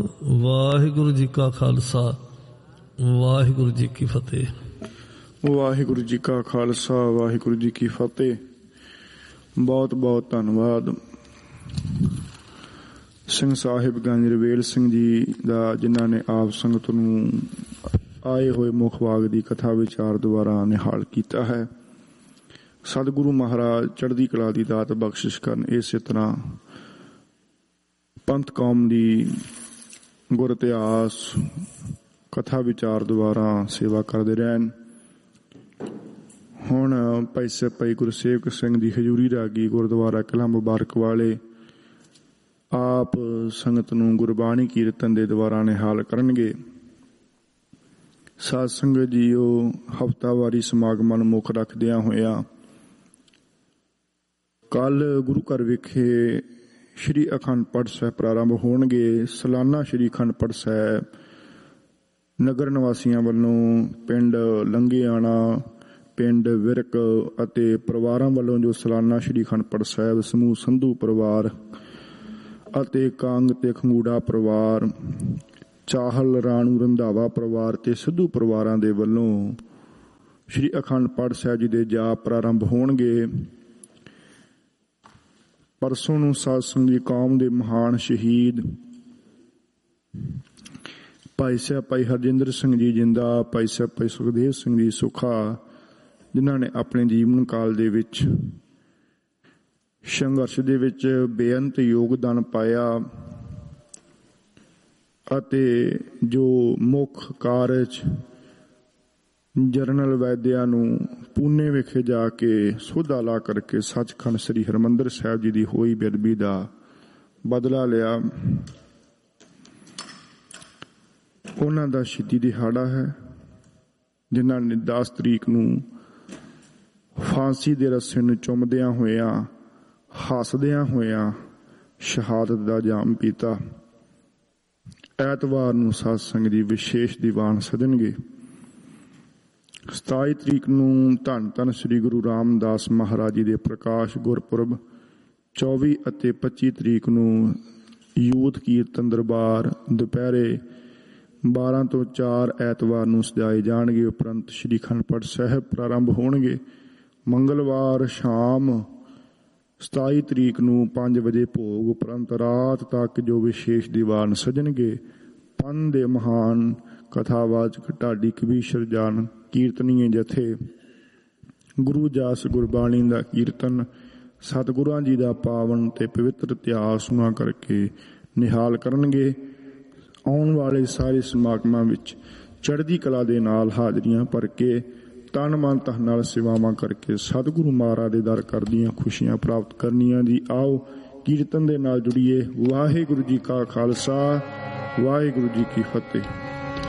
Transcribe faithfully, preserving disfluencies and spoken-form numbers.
ਵਾਹਿਗੁਰੂ ਜੀ ਕਾ ਖਾਲਸਾ ਵਾਹਿਗੁਰੂ ਜੀ ਕੀ ਫਤਿਹ। ਵਾਹਿਗੁਰੂ ਜੀ ਕਾ ਖਾਲਸਾ ਵਾਹਿਗੁਰੂ ਜੀ ਕੀ ਫਤਿਹ। ਬਹੁਤ ਬਹੁਤ ਧੰਨਵਾਦ ਸਿੰਘ ਸਾਹਿਬ ਗੰਜ ਰਵੇਲ ਸਿੰਘ ਜੀ ਦਾ, ਜਿਨ੍ਹਾਂ ਨੇ ਆਪ ਸੰਗਤ ਨੂੰ ਆਏ ਹੋਏ ਮੁੱਖ ਵਾਗ ਦੀ ਕਥਾ ਵਿਚਾਰ ਦੁਆਰਾ ਨਿਹਾਲ ਕੀਤਾ ਹੈ। ਸਤਿਗੁਰੂ ਮਹਾਰਾਜ ਚੜ੍ਹਦੀ ਕਲਾ ਦੀ ਦਾਤ ਬਖਸ਼ਿਸ਼ ਕਰਨ। ਇਸੇ ਤਰ੍ਹਾਂ ਪੰਥ ਕੌਮ ਦੀ ਗੁਰ ਇਤਿਹਾਸ ਕਥਾ ਵਿਚਾਰ ਦੁਆਰਾ ਸੇਵਾ ਕਰਦੇ ਰਹਿਣ। ਹੁਣ ਭਾਈ ਸਾਹਿਬ ਭਾਈ ਗੁਰਸੇਵਕ ਸਿੰਘ ਦੀ ਹਜ਼ੂਰੀ ਰਾਗੀ ਗੁਰਦੁਆਰਾ ਕਿਲ੍ਹਾ ਮੁਬਾਰਕ ਵਾਲੇ ਆਪ ਸੰਗਤ ਨੂੰ ਗੁਰਬਾਣੀ ਕੀਰਤਨ ਦੇ ਦੁਆਰਾ ਨਿਹਾਲ ਕਰਨਗੇ। ਸਾਧ ਸੰਗਤ ਜੀਓ, ਹਫ਼ਤਾਵਾਰੀ ਸਮਾਗਮਾਂ ਨੂੰ ਮੁੱਖ ਰੱਖਦਿਆਂ ਹੋਇਆਂ ਕੱਲ੍ਹ ਗੁਰੂ ਘਰ ਵਿਖੇ ਸ਼੍ਰੀ ਅਖੰਡ ਪਾਠ ਸਾਹਿਬ ਪ੍ਰਾਰੰਭ ਹੋਣਗੇ। ਸਾਲਾਨਾ ਸ਼੍ਰੀ ਅਖੰਡ ਪਾਠ ਸਾਹਿਬ ਨਗਰ ਨਿਵਾਸੀਆਂ ਵੱਲੋਂ ਪਿੰਡ ਲੰਘਿਆਣਾ, ਪਿੰਡ ਵਿਰਕ ਅਤੇ ਪਰਿਵਾਰਾਂ ਵੱਲੋਂ ਜੋ ਸਾਲਾਨਾ ਸ਼੍ਰੀ ਅਖੰਡ ਪਾਠ ਸਾਹਿਬ ਸਮੂਹ ਸੰਧੂ ਪਰਿਵਾਰ ਅਤੇ ਕਾਂਗ ਤੇ ਖੰਗੂੜਾ ਪਰਿਵਾਰ, ਚਾਹਲ ਰਾਣੂ ਰੰਧਾਵਾ ਪਰਿਵਾਰ ਤੇ ਸਿੱਧੂ ਪਰਿਵਾਰਾਂ ਦੇ ਵੱਲੋਂ ਸ਼੍ਰੀ ਅਖੰਡ ਪਾਠ ਸਾਹਿਬ ਜੀ ਦੇ ਜਾਪ ਪ੍ਰਾਰੰਭ ਹੋਣਗੇ। ਪਰਸੋਂ ਨੂੰ ਸਾਧ ਸੰਗਤ ਦੀ ਕੌਮ ਦੇ ਮਹਾਨ ਸ਼ਹੀਦ ਭਾਈ ਸਾਹਿਬ ਭਾਈ ਹਰਜਿੰਦਰ ਸਿੰਘ ਜੀ ਜਿੰਦਾ, ਭਾਈ ਸਾਹਿਬ ਭਾਈ ਸੁਖਦੇਵ ਸਿੰਘ ਜੀ ਸੁਖਾ, ਜਿਨ੍ਹਾਂ ਨੇ ਆਪਣੇ ਜੀਵਨ ਕਾਲ ਦੇ ਵਿੱਚ ਸੰਘਰਸ਼ ਦੇ ਵਿੱਚ ਬੇਅੰਤ ਯੋਗਦਾਨ ਪਾਇਆ ਅਤੇ ਜੋ ਮੁੱਖ ਕਾਰਜ ਜਰਨਲ ਵੈਦਿਆ ਨੂੰ ਪੂਨੇ ਵਿਖੇ ਜਾ ਕੇ ਸੋਧਾ ਲਾ ਕਰਕੇ ਸੱਚਖੰਡ ਸ੍ਰੀ ਹਰਿਮੰਦਰ ਸਾਹਿਬ ਜੀ ਦੀ ਹੋਈ ਬੇਅਦਬੀ ਦਾ ਬਦਲਾ ਲਿਆ, ਉਹਨਾਂ ਦਾ ਸ਼ਹੀਦੀ ਦਿਹਾੜਾ ਹੈ, ਜਿਨ੍ਹਾਂ ਨੇ ਦਸ ਤਰੀਕ ਨੂੰ ਫਾਂਸੀ ਦੇ ਰੱਸੇ ਨੂੰ ਚੁੰਮਦਿਆਂ ਹੋਇਆਂ ਹੱਸਦਿਆਂ ਹੋਇਆਂ ਸ਼ਹਾਦਤ ਦਾ ਜਾਮ ਪੀਤਾ। ਐਤਵਾਰ ਨੂੰ ਸਾਧ ਸੰਗਤ ਦੀ ਵਿਸ਼ੇਸ਼ ਦੀਵਾਨ ਸਜਣਗੇ। ਸਤਾਈ ਤਰੀਕ ਨੂੰ ਧੰਨ ਧੰਨ ਸ੍ਰੀ ਗੁਰੂ ਰਾਮਦਾਸ ਮਹਾਰਾਜ ਜੀ ਦੇ ਪ੍ਰਕਾਸ਼ ਗੁਰਪੁਰਬ, ਚੌਵੀ ਅਤੇ ਪੱਚੀ ਤਰੀਕ ਨੂੰ ਯੂਥ ਕੀਰਤਨ ਦਰਬਾਰ ਦੁਪਹਿਰੇ ਬਾਰਾਂ ਤੋਂ ਚਾਰ ਐਤਵਾਰ ਨੂੰ ਸਜਾਏ ਜਾਣਗੇ। ਉਪਰੰਤ ਸ਼੍ਰੀ ਅਖੰਡ ਪਾਠ ਸਾਹਿਬ ਪ੍ਰਾਰੰਭ ਹੋਣਗੇ। ਮੰਗਲਵਾਰ ਸ਼ਾਮ ਸਤਾਈ ਤਰੀਕ ਨੂੰ ਪੰਜ ਵਜੇ ਭੋਗ ਉਪਰੰਤ ਰਾਤ ਤੱਕ ਜੋ ਵਿਸ਼ੇਸ਼ ਦੀਵਾਨ ਸਜਣਗੇ। ਪੰਨ ਦੇ ਮਹਾਨ ਕਥਾਵਾਚਕ ਢਾਡੀ ਕਬੀਰ ਜਾਨ ਕੀਰਤਨੀਏ ਜਥੇ ਗੁਰੂ ਜਾਸ ਗੁਰਬਾਣੀ ਦਾ ਕੀਰਤਨ ਸਤਿਗੁਰਾਂ ਜੀ ਦਾ ਪਾਵਨ ਤੇ ਪਵਿੱਤਰ ਇਤਿਹਾਸ ਸੁਣਾ ਕਰਕੇ ਨਿਹਾਲ ਕਰਨਗੇ। ਆਉਣ ਵਾਲੇ ਸਾਰੇ ਸਮਾਗਮਾਂ ਵਿੱਚ ਚੜ੍ਹਦੀ ਕਲਾ ਦੇ ਨਾਲ ਹਾਜ਼ਰੀਆਂ ਭਰ ਕੇ ਤਨ ਮਨ ਧਨ ਨਾਲ ਸੇਵਾਵਾਂ ਕਰਕੇ ਸਤਿਗੁਰੂ ਮਹਾਰਾਜ ਦੇ ਦਰ ਕਰਦੀਆਂ ਖੁਸ਼ੀਆਂ ਪ੍ਰਾਪਤ ਕਰਨੀਆਂ ਜੀ। ਆਓ ਕੀਰਤਨ ਦੇ ਨਾਲ ਜੁੜੀਏ। ਵਾਹਿਗੁਰੂ ਜੀ ਕਾ ਖਾਲਸਾ ਵਾਹਿਗੁਰੂ ਜੀ ਕੀ ਫਤਿਹ।